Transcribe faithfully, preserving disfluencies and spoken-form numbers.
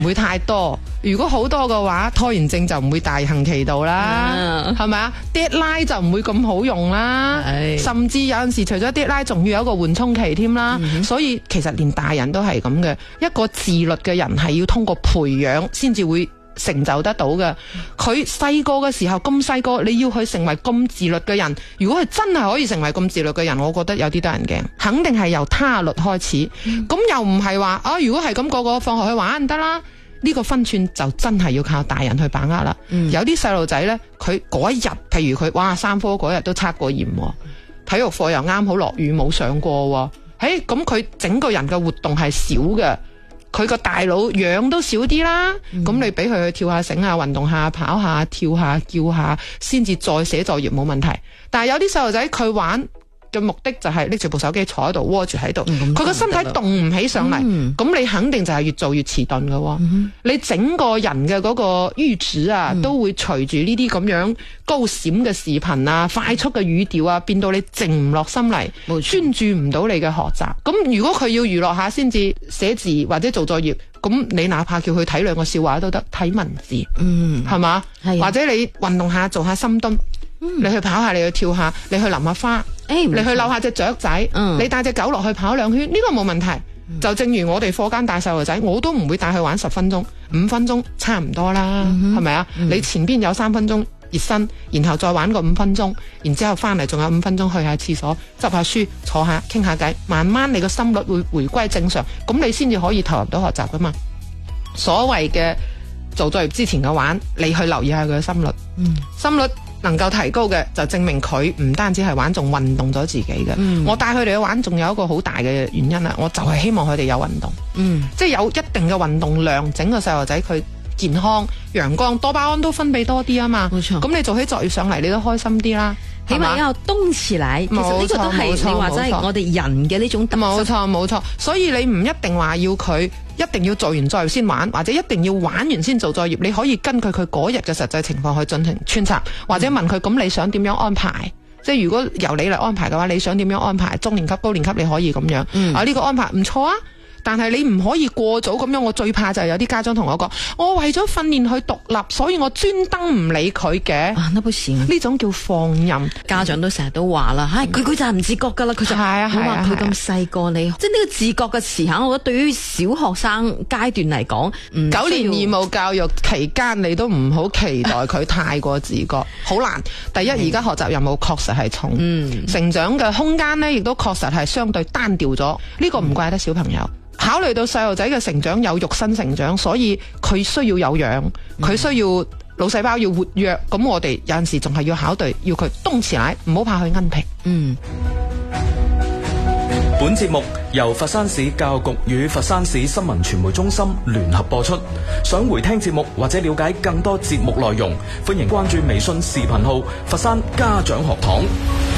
唔會太多。如果好多嘅話，拖延症就唔會大行其道啦，係咪啊 ？deadline 就唔會咁好用啦，甚至有陣時除咗 deadline，仲要有一個緩衝期添啦。嗯、所以其實連大人都係咁嘅，一個自律嘅人係要通過培養先至會成就得到嘅。佢細個嘅時候咁細個，你要去成為咁自律嘅人，如果佢真係可以成為咁自律嘅人，我覺得有啲得人驚。肯定係由他律開始，咁、嗯、又唔係話啊，如果係咁個個放學去玩唔得啦。呢個分寸就真係要靠大人去把握啦。嗯、有啲細路仔呢，佢嗰一日，譬如佢哇三科嗰日都測過驗，體育課又啱好落雨冇上過，誒咁佢整個人嘅活動係少嘅，佢個大腦氧都少啲啦。咁、嗯、你俾佢去跳下繩啊，運動下，跑下，跳下，叫下，先至再寫作業冇問題。但係有啲細路仔佢玩嘅目的就係拎住部手機坐喺度窩住喺度，佢個、嗯、身體動唔起上嚟，咁、嗯、你肯定就係越做越遲鈍嘅。嗯、你整個人嘅嗰個閾值啊，嗯、都會隨住呢啲咁樣高閃嘅視頻啊、快速嘅語調啊，變到你靜唔落心嚟，專錯注唔到你嘅學習。咁如果佢要娛樂下先至寫字或者做作業，咁你哪怕叫佢睇兩個笑話都得，睇文字，嗯，係嘛？係或者你運動下做下深蹲。嗯、你去跑下，你去跳下，你去淋下花，欸、你去遛下隻雀仔，嗯、你帶隻狗落去跑兩圈，呢、這個冇問題。嗯、就正如我哋課間帶細路仔，我都唔會帶佢玩十分鐘，五分鐘差唔多啦，係咪啊？嗯、你前邊有三分鐘熱身，然後再玩個五分鐘，然之後翻嚟仲有五分鐘去下廁所，執下書，坐下傾下偈，慢慢你個心率會回歸正常，咁你先至可以投入到學習噶嘛。所謂嘅做作業之前嘅玩，你去留意下佢嘅心率，嗯、心率能夠提高嘅，就證明佢唔單止係玩，仲運動咗自己嘅。嗯、我帶佢哋去玩，仲有一個好大嘅原因啦，我就係希望佢哋有運動，嗯、即係有一定嘅運動量，整個細路仔佢健康、陽光、多巴胺都分泌多啲啊嘛。冇錯，咁你做起作業上嚟，你都開心啲啦。 起碼要動起來，其實呢個都係你話齋我哋人嘅呢種特質。 冇錯冇錯，所以你唔一定話要佢一定要做完作業先玩，或者一定要玩完先做作業。你可以根據佢嗰日嘅實際情況去進行穿插，或者問佢咁你想點樣安排？嗯、即係如果由你嚟安排嘅話，你想點樣安排？中年級、高年級你可以咁樣。嗯、啊呢、這個安排唔錯啊！但係你唔可以過早咁樣，我最怕就係有啲家長同我講，我為咗訓練佢獨立，所以我專登唔理佢嘅。 啊，那不行啊！ 呢種叫放任。 家長都成日都話啦，唉、嗯，佢佢就係唔自覺噶啦，佢就係啊，係啊，佢咁細個你，即係呢個自覺嘅時候，我覺得對於小學生階段嚟講， 九年義務教育期間，你都唔好期待佢太過自覺，好難。第一，而家、嗯、學習任務確實係重，嗯、成長嘅空間呢亦都確實係相對單調咗。呢、這個唔怪得小朋友。嗯考慮到細路仔嘅成長有肉身成長，所以佢需要有氧，佢、嗯、需要腦細胞要活躍。咁我哋有陣時仲係要考慮，要佢動起來，唔好怕佢奀皮。嗯。 本節目由佛山市教育局與佛山市新聞傳媒中心聯合播出。想回聽節目或者了解更多節目內容，歡迎關注微信視頻號佛山家長學堂。